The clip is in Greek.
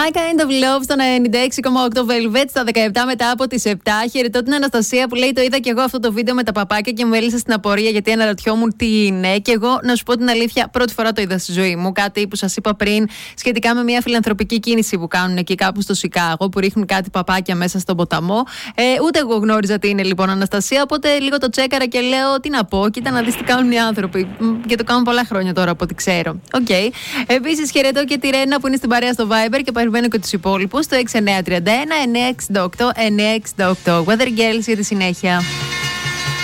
My Kind of Love στο 96,8 Velvet στα 17 μετά από τις 7. Χαιρετώ την Αναστασία που λέει: το είδα και εγώ αυτό το βίντεο με τα παπάκια και μου έλυσε στην απορία γιατί αναρωτιόμουν τι είναι. Και εγώ, να σου πω την αλήθεια, πρώτη φορά το είδα στη ζωή μου. Κάτι που σας είπα πριν σχετικά με μια φιλανθρωπική κίνηση που κάνουν εκεί κάπου στο Σικάγο, που ρίχνουν κάτι παπάκια μέσα στον ποταμό. Ούτε εγώ γνώριζα τι είναι λοιπόν, Αναστασία. Οπότε λίγο το τσέκαρα και λέω: τι να πω, κοίτα να δεις τι κάνουν οι άνθρωποι. Και το κάνουν πολλά χρόνια τώρα από ό,τι ξέρω. Okay. Επίσης, χαιρετώ και τη Ρένα που είναι στην παρέα στο Viber και περιμένω και τους υπόλοιπους. Το 6931 968 968. Weather Girls για τη συνέχεια.